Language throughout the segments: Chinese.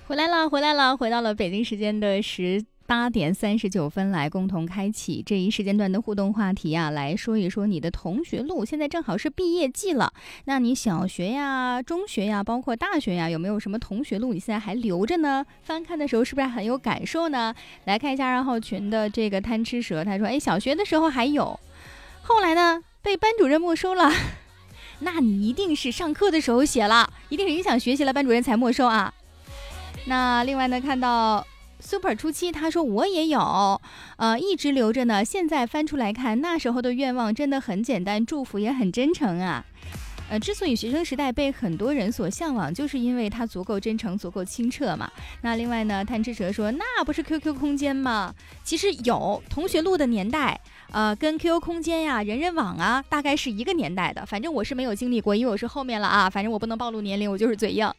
回来了，回来了，回到了北京时间的18:39，来共同开启这一时间段的互动话题啊，来说一说你的同学录。现在正好是毕业季了，那你小学呀、中学呀，包括大学呀，有没有什么同学录你现在还留着呢？翻看的时候是不是很有感受呢？来看一下2号群的这个贪吃蛇，他说：“小学的时候还有，后来呢被班主任没收了。”那你一定是上课的时候写了，一定是影响学习了，班主任才没收啊。那另外呢，看到 Super 初期，他说我也有，一直留着呢。现在翻出来看，那时候的愿望真的很简单，祝福也很真诚啊。之所以学生时代被很多人所向往，就是因为它足够真诚，足够清澈嘛。那另外呢，贪吃蛇说，那不是 QQ 空间吗？其实有同学录的年代，跟 QQ 空间呀、人人网啊，大概是一个年代的。反正我是没有经历过，因为我是后面了啊。反正我不能暴露年龄，我就是嘴硬。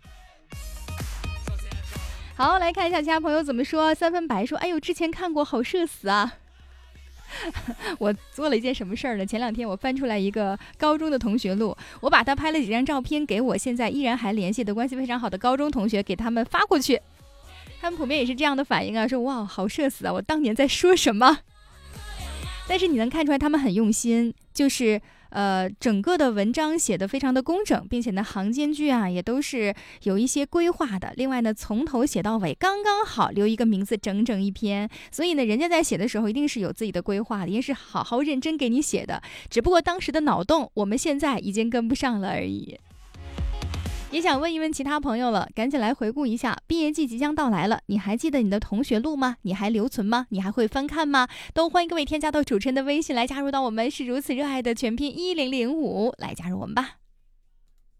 好，来看一下其他朋友怎么说。三分白说，哎呦，之前看过，好社死啊。我做了一件什么事儿呢？前2天我翻出来一个高中的同学录，我把他拍了几张照片给我现在依然还联系的关系非常好的高中同学，给他们发过去。他们普遍也是这样的反应啊，说哇，好社死啊，我当年在说什么？但是你能看出来他们很用心，就是整个的文章写得非常的工整，并且呢行间距啊也都是有一些规划的。另外呢，从头写到尾刚刚好，留一个名字，整整一篇。所以呢，人家在写的时候一定是有自己的规划的，也是好好认真给你写的。只不过当时的脑洞，我们现在已经跟不上了而已。也想问一问其他朋友了，赶紧来回顾一下，毕业季即将到来了，你还记得你的同学录吗？你还留存吗？你还会翻看吗？都欢迎各位添加到主持人的微信来加入到我们是如此热爱的全拼1005，来加入我们吧。